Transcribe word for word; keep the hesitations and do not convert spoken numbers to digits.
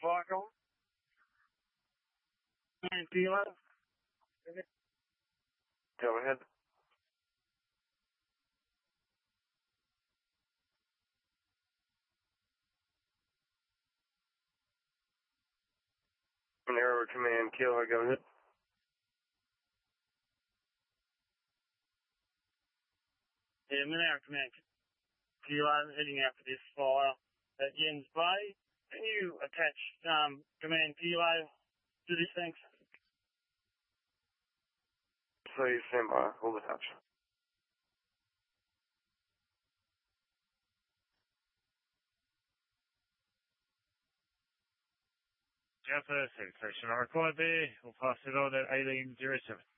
fire call. And Kilo. Go ahead. An error command, Kilo, go ahead. Yeah, Minera Command, Kilo, heading out for this fire at Jens Bay. Can you attach um, Command Kilo to this thing? Please stand by, hold the touch. Alpha, six, station required there. We'll pass it on at eighteen zero seven.